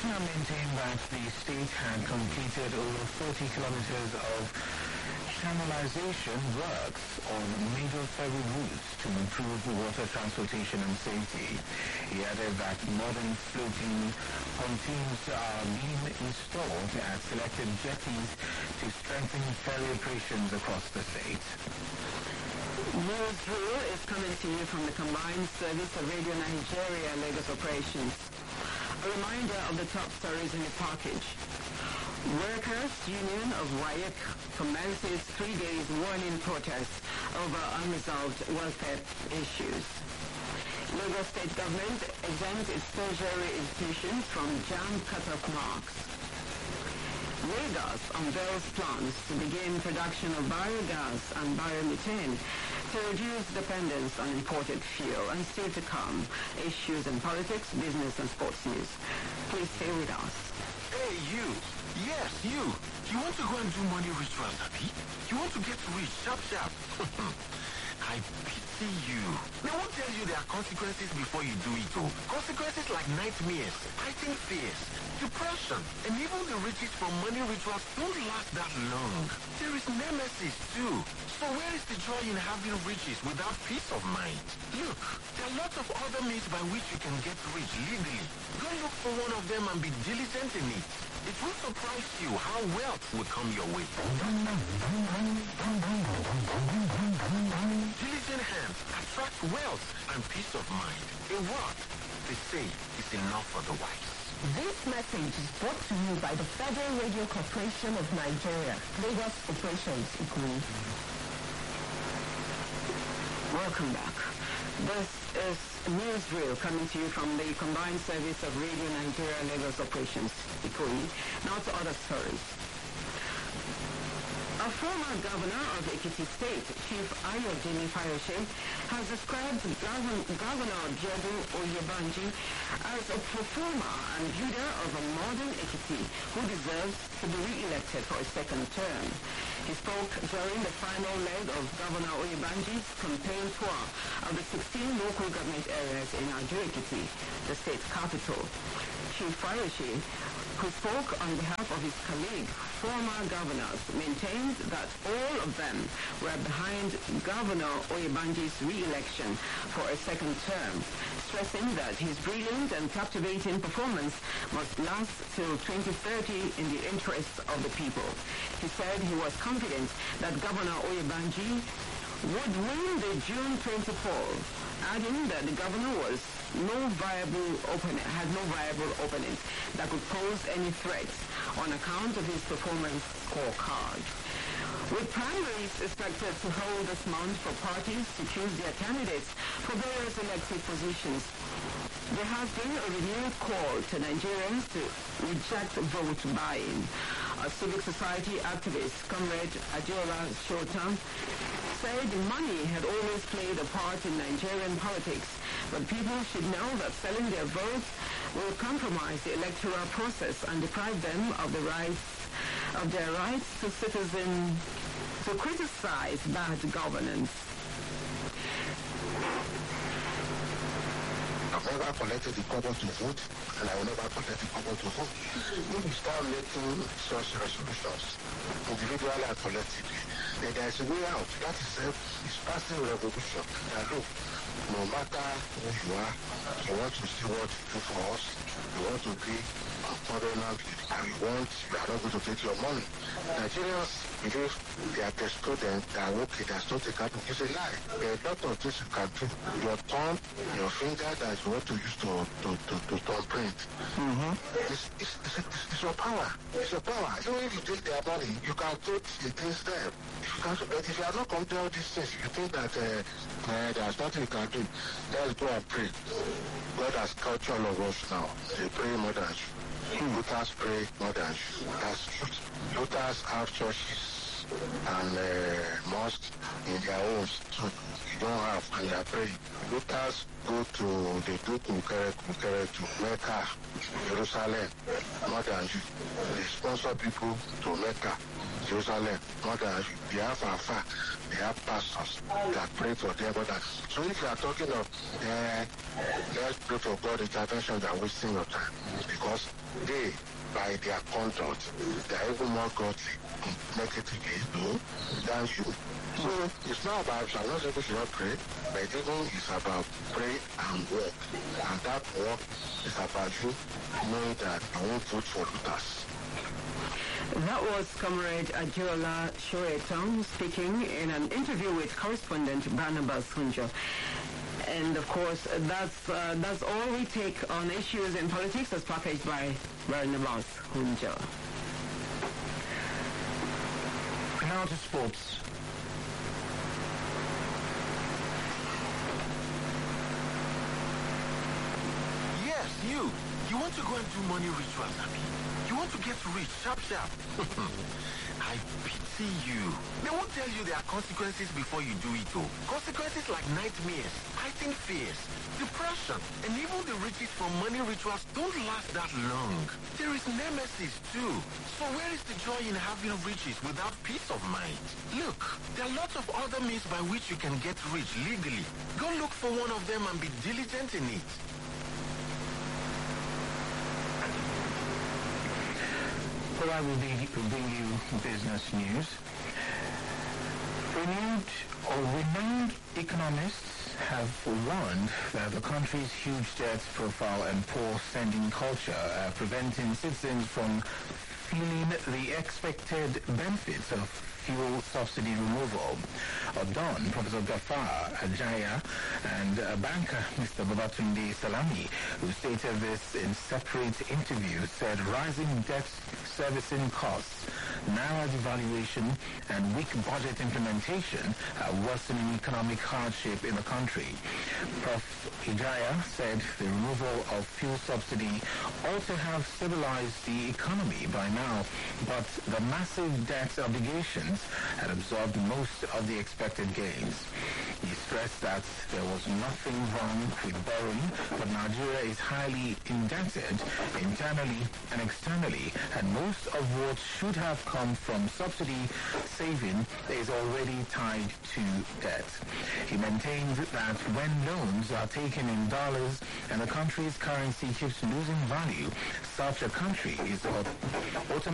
governor maintained that the state had completed over 40 kilometers of channelization works on major ferry routes to improve water transportation and safety. He added that modern floating pontoons are being installed at selected jetties to strengthen ferry operations across the state. Newsreel is coming to you from the combined service of Radio Nigeria Lagos operations. A reminder of the top stories in the package. Workers' Union of WAEC commences 3 days warning protest over unresolved welfare issues. Lagos State government exempts its tertiary institutions from JAMB cut-off marks. Lagos unveils plans to begin production of biogas and biomethane to reduce dependence on imported fuel. And still to come, issues in politics, business and sports news. Please stay with us. Hey, you. Yes, you. You want to go and do money rituals, Abi? You want to get rich, sharp. I pity you. They won't tell you there are consequences before you do it, oh. Consequences like nightmares, fighting fears, depression, and even the riches from money rituals don't last that long. There is nemesis too. So where is the joy in having riches without peace of mind? Look, there are lots of other means by which you can get rich legally. Go look for one of them and be diligent in it. It will surprise you how wealth will come your way. Diligent hands attract wealth and peace of mind. A word, they say, is enough for the wise. This message is brought to you by the Federal Radio Corporation of Nigeria, Lagos Operations Ikuri. Welcome back. This is Newsreel coming to you from the combined service of Radio Nigeria Lagos Operations Ikuri. Now to other stories. A former governor of Ekiti State, Chief Ayodele Fayose, has described Governor Jodun Oyebanji as a performer and builder of a modern Ekiti who deserves to be re-elected for a second term. He spoke during the final leg of Governor Oyebanji's campaign tour of the 16 local government areas in Ado-Ekiti, the state's capital. Chief Fayose, who spoke on behalf of his colleague, former governors, maintained that all of them were behind Governor Oyebanji's re-election for a second term, stressing that his brilliant and captivating performance must last till 2030 in the interests of the people. He said he was confident that Governor Oyebanji would win the June 20 poll, adding that the governor had no viable opponent that could pose any threats on account of his performance scorecard. With primaries expected to hold this month for parties to choose their candidates for various elected positions, there has been a renewed call to Nigerians to reject vote buying. A civic society activist, Comrade Adiola Shotan, said money had always played a part in Nigerian politics, but people should know that selling their votes will compromise the electoral process and deprive them of their rights to citizens to criticize bad governance. I've never collected the kobo to vote, and I will never collect the kobo to vote. If we start making such resolutions, individually and collectively, then there is a way out. That is passing a revolution. And look, no matter who you are, you want to see what you do for us, you want to be a covenant, and you are not going to take your money. Nigerians believe they are students, they are okay, they are still taking out. It's a lie. There are a lot of things you can do. Your thumb, your finger that you want to use to thumb print. It's your power. It's your power. Even if you take their money, you can vote against them. But if you are not come to all these things, you think that there's nothing you can do. Let's go and pray. God has cultured all of us now. They pray more than you. Luthers pray more than you. That's truth. Luthers have churches and mosques in their homes too. You don't have, and they are praying. Luthers they do Kukere to Mecca, Jerusalem, more than you. They sponsor people to Mecca. Jerusalem, they have Alpha, they have pastors that pray for them. So if you are talking of, let's pray for God intervention, they are wasting your time. Because they, by their conduct, they are even more godly, negatively, than you. So it's not about, I'm not saying we should not pray, but even it's about pray and work. And that work is about you knowing that I won't vote for Lutas. That was Comrade Adiola Shoetong speaking in an interview with correspondent Barnabas Hunjo. And of course, that's all we take on issues in politics as packaged by Barnabas Hunjo. Now to sports. Yes, you. You want to go and do money rituals, Abby? You want to get rich, sharp. I pity you. They won't tell you there are consequences before you do it, though. Consequences like nightmares, fighting fears, depression, and even the riches from money rituals don't last that long. There is nemesis, too. So where is the joy in having riches without peace of mind? Look, there are lots of other means by which you can get rich legally. Go look for one of them and be diligent in it. Well, I will bring you business news. Renowned economists have warned that the country's huge debt profile and poor spending culture are preventing citizens from feeling the expected benefits of fuel subsidy removal. Don, Professor Gafar Ajaya, and banker Mr. Babatunde Salami, who stated this in separate interviews, said rising debt servicing costs, naira devaluation, and weak budget implementation are worsening economic hardship in the country. Prof. Ijaya said the removal of fuel subsidy also have stabilized the economy by now, but the massive debt obligations had absorbed most of the expected gains. He stressed that there was nothing wrong with borrowing, but Nigeria is highly indebted internally and externally, and most of what should have come from subsidy saving is already tied to debt. He maintained that when loans are taken in dollars and the country's currency keeps losing value, such a country is automatically